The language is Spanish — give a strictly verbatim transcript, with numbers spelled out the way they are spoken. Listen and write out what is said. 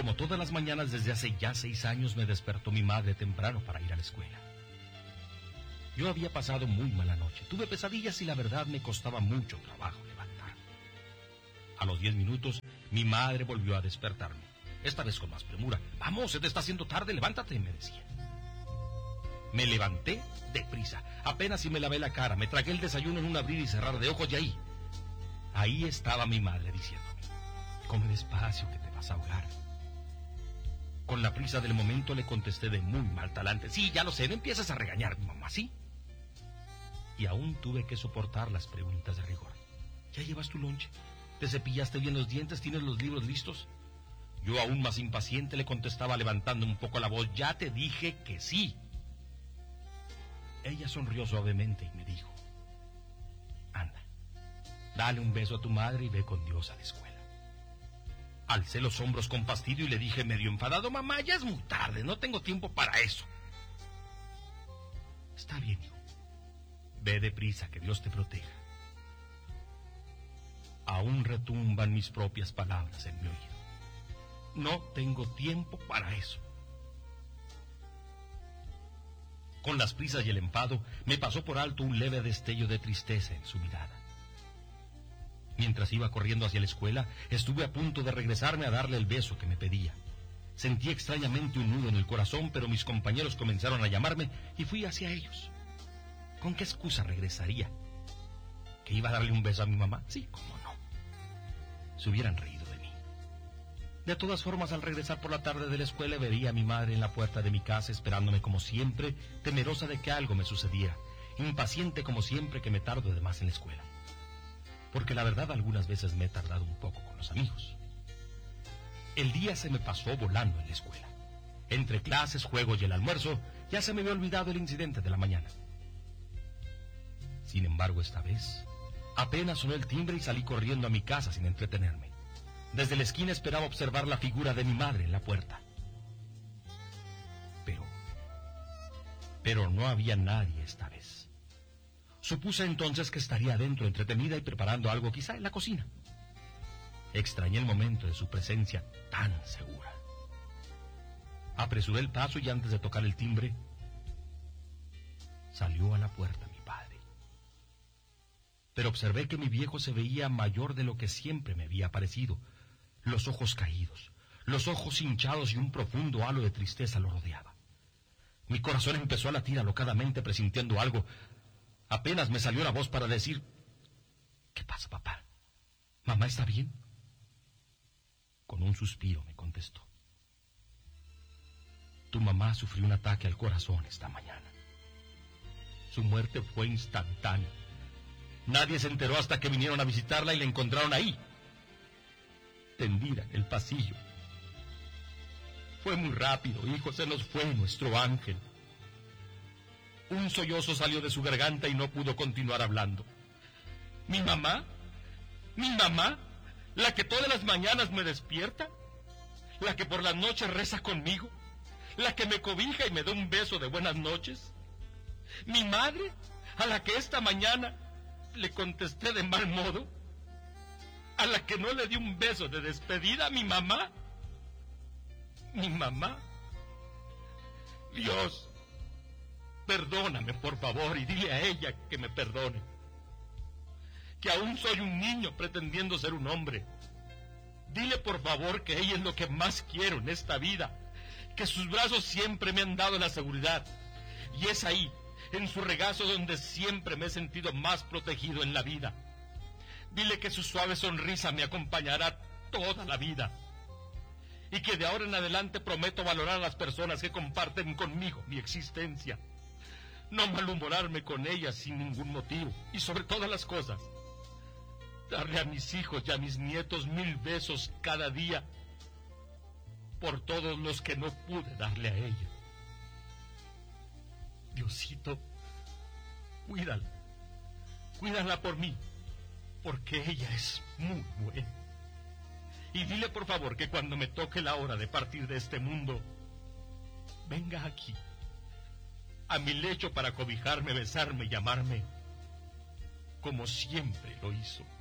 como todas las mañanas desde hace ya seis años, me despertó mi madre temprano para ir a la escuela. Yo había pasado muy mala noche. Tuve pesadillas y la verdad me costaba mucho trabajo levantarme. A los diez minutos, mi madre volvió a despertarme. Esta vez con más premura. Vamos, se te está haciendo tarde, levántate, me decía. Me levanté deprisa. Apenas si me lavé la cara, me tragué el desayuno en un abrir y cerrar de ojos y ahí, ahí estaba mi madre diciéndome: come despacio que te vas a ahogar. Con la prisa del momento le contesté de muy mal talante: sí, ya lo sé, no empieces a regañar, mamá, ¿sí? Y aún tuve que soportar las preguntas de rigor. ¿Ya llevas tu lonche? ¿Te cepillaste bien los dientes? ¿Tienes los libros listos? Yo, aún más impaciente, le contestaba levantando un poco la voz: ya te dije que sí. Ella sonrió suavemente y me dijo: anda, dale un beso a tu madre y ve con Dios a la escuela. Alcé los hombros con fastidio y le dije medio enfadado: mamá, ya es muy tarde, no tengo tiempo para eso. Está bien, hijo. Ve deprisa, que Dios te proteja. Aún retumban mis propias palabras en mi oído. No tengo tiempo para eso. Con las prisas y el enfado, me pasó por alto un leve destello de tristeza en su mirada. Mientras iba corriendo hacia la escuela, estuve a punto de regresarme a darle el beso que me pedía. Sentí extrañamente un nudo en el corazón, pero mis compañeros comenzaron a llamarme y fui hacia ellos. ¿Con qué excusa regresaría? ¿Que iba a darle un beso a mi mamá? Sí, cómo no. Se hubieran reído de mí. De todas formas, al regresar por la tarde de la escuela, vería a mi madre en la puerta de mi casa esperándome como siempre, temerosa de que algo me sucediera, impaciente como siempre que me tardo de más en la escuela. Porque la verdad, algunas veces me he tardado un poco con los amigos. El día se me pasó volando en la escuela. Entre clases, juegos y el almuerzo, ya se me había olvidado el incidente de la mañana. Sin embargo, esta vez, apenas sonó el timbre y salí corriendo a mi casa sin entretenerme. Desde la esquina esperaba observar la figura de mi madre en la puerta. Pero, pero no había nadie esta vez. Supuse entonces que estaría adentro, entretenida y preparando algo, quizá en la cocina. Extrañé el momento de su presencia tan segura. Apresuré el paso y antes de tocar el timbre, salió a la puerta mi padre. Pero observé que mi viejo se veía mayor de lo que siempre me había parecido. Los ojos caídos, los ojos hinchados y un profundo halo de tristeza lo rodeaba. Mi corazón empezó a latir alocadamente presintiendo algo. Apenas me salió la voz para decir: ¿qué pasa, papá? ¿Mamá está bien? Con un suspiro me contestó: tu mamá sufrió un ataque al corazón esta mañana. Su muerte fue instantánea. Nadie se enteró hasta que vinieron a visitarla y la encontraron ahí, tendida en el pasillo. Fue muy rápido, hijo, se nos fue nuestro ángel. Un sollozo salió de su garganta y no pudo continuar hablando. ¿Mi mamá? ¿Mi mamá? ¿La que todas las mañanas me despierta? ¿La que por las noches reza conmigo? ¿La que me cobija y me da un beso de buenas noches? ¿Mi madre? ¿A la que esta mañana le contesté de mal modo? ¿A la que no le di un beso de despedida? ¿Mi mamá? ¿Mi mamá? Dios, perdóname por favor y dile a ella que me perdone. Que aún soy un niño pretendiendo ser un hombre. Dile por favor que ella es lo que más quiero en esta vida. Que sus brazos siempre me han dado la seguridad. Y es ahí, en su regazo, donde siempre me he sentido más protegido en la vida. Dile que su suave sonrisa me acompañará toda la vida. Y que de ahora en adelante prometo valorar a las personas que comparten conmigo mi existencia. No malhumorarme con ellas sin ningún motivo. Y sobre todas las cosas, darle a mis hijos y a mis nietos mil besos cada día por todos los que no pude darle a ella. Diosito, cuídala. Cuídala por mí, porque ella es muy buena. Y dile por favor que cuando me toque la hora de partir de este mundo, venga aquí, a mi lecho, para cobijarme, besarme y llamarme como siempre lo hizo.